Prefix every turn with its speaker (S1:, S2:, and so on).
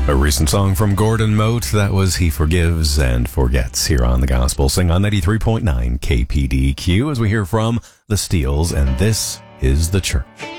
S1: A recent song from Gordon Mote, that was He Forgives and Forgets here on The Gospel Sing on 93.9 KPDQ as we hear from The Steels, and this is The Church.